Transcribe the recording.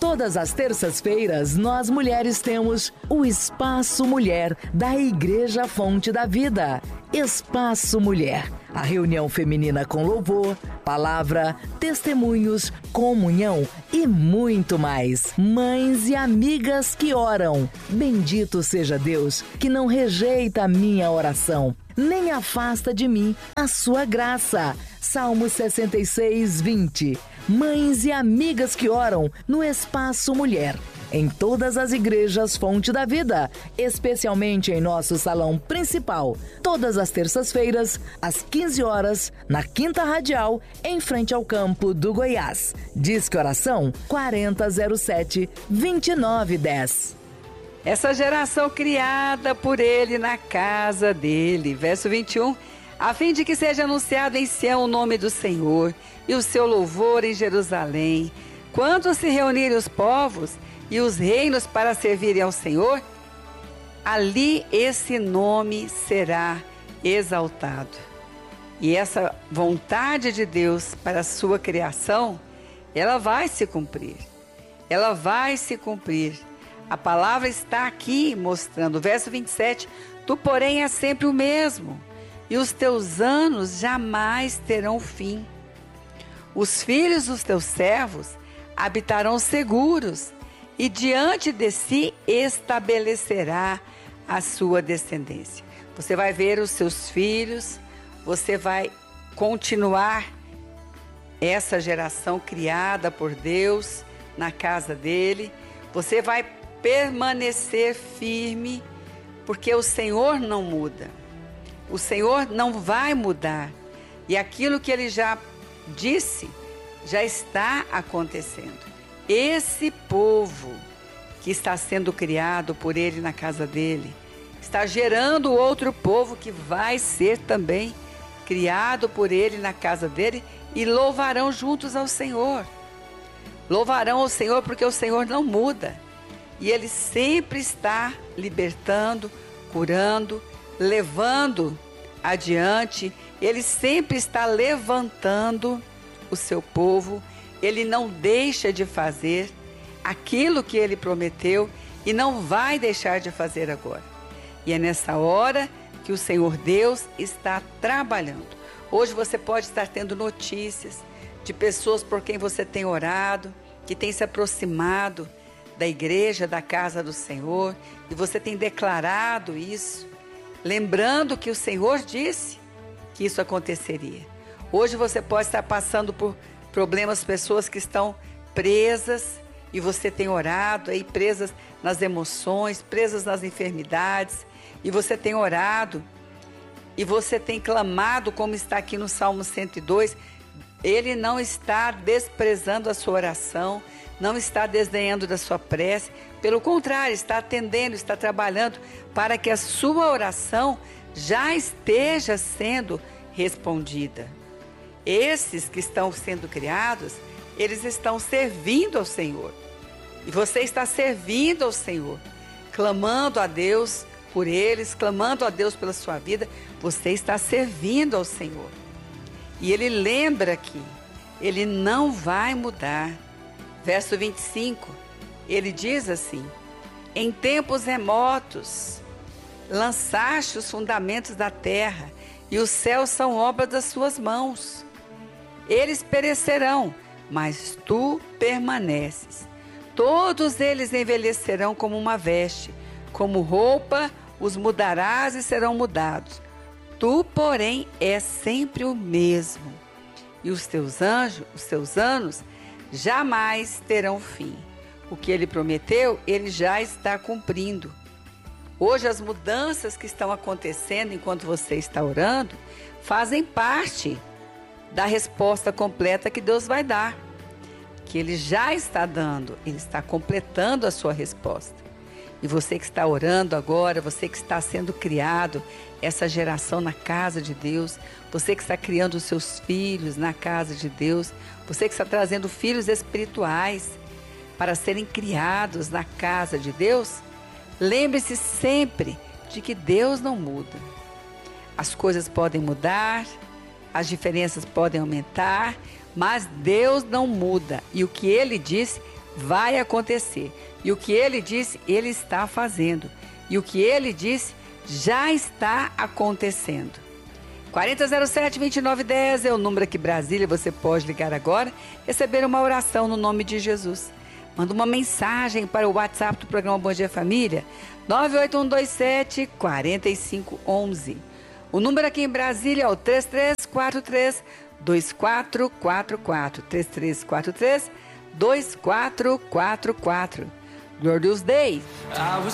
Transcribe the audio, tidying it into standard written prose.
Todas as terças-feiras, nós mulheres temos o Espaço Mulher da Igreja Fonte da Vida. Espaço Mulher, a reunião feminina com louvor, palavra, testemunhos, comunhão e muito mais. Mães e amigas que oram. Bendito seja Deus que não rejeita a minha oração, nem afasta de mim a sua graça. Salmo 66, 20. Mães e amigas que oram no Espaço Mulher. Em todas as igrejas Fonte da Vida, especialmente em nosso salão principal, todas as terças-feiras, às 15 horas, na Quinta Radial, em frente ao campo do Goiás. Disque Oração 4007-2910. Essa geração criada por ele na casa dele. Verso 21. A fim de que seja anunciado em Sião o nome do Senhor e o seu louvor em Jerusalém. Quando se reunirem os povos e os reinos para servirem ao Senhor, ali esse nome será exaltado. E essa vontade de Deus para a sua criação, ela vai se cumprir. Ela vai se cumprir. A palavra está aqui mostrando. Verso 27. Tu, porém, és sempre o mesmo, e os teus anos jamais terão fim. Os filhos dos teus servos habitarão seguros, e diante de si estabelecerá a sua descendência. Você vai ver os seus filhos, você vai continuar essa geração criada por Deus na casa dele. Você vai permanecer firme, porque o Senhor não muda. O Senhor não vai mudar. E aquilo que ele já disse, já está acontecendo. Esse povo que está sendo criado por ele na casa dele, está gerando outro povo que vai ser também criado por ele na casa dele e louvarão juntos ao Senhor. Louvarão ao Senhor porque o Senhor não muda. E ele sempre está libertando, curando, levando adiante. Ele sempre está levantando o seu povo. Ele não deixa de fazer aquilo que ele prometeu e não vai deixar de fazer agora. E é nessa hora que o Senhor Deus está trabalhando. Hoje você pode estar tendo notícias de pessoas por quem você tem orado, que tem se aproximado da igreja, da casa do Senhor, e você tem declarado isso, lembrando que o Senhor disse que isso aconteceria. Hoje você pode estar passando por problemas, pessoas que estão presas, e você tem orado aí, presas nas emoções, presas nas enfermidades, e você tem orado, e você tem clamado, como está aqui no Salmo 102, ele não está desprezando a sua oração, não está desdenhando da sua prece, pelo contrário, está atendendo, está trabalhando para que a sua oração já esteja sendo respondida. Esses que estão sendo criados, eles estão servindo ao Senhor. E você está servindo ao Senhor, clamando a Deus por eles, clamando a Deus pela sua vida. Você está servindo ao Senhor. E ele lembra que ele não vai mudar. Verso 25, ele diz assim: em tempos remotos lançaste os fundamentos da terra, e os céus são obra das suas mãos. Eles perecerão, mas tu permaneces. Todos eles envelhecerão como uma veste, como roupa os mudarás e serão mudados. Tu, porém, és sempre o mesmo, e os teus anos jamais terão fim. O que ele prometeu, ele já está cumprindo. Hoje as mudanças que estão acontecendo enquanto você está orando fazem parte da resposta completa que Deus vai dar, que ele já está dando, ele está completando a sua resposta. E você que está orando agora, você que está sendo criado, essa geração na casa de Deus, você que está criando os seus filhos na casa de Deus, você que está trazendo filhos espirituais para serem criados na casa de Deus, lembre-se sempre de que Deus não muda. As coisas podem mudar, as diferenças podem aumentar, mas Deus não muda. E o que Ele disse vai acontecer. E o que ele disse, ele está fazendo. E o que ele disse, já está acontecendo. 4007-2910 é o número aqui Brasília, você pode ligar agora, receber uma oração no nome de Jesus. Manda uma mensagem para o WhatsApp do programa Bom Dia Família, 98127-4511. O número aqui em Brasília é o 3343-2444, 3343-2444. Glorious Day!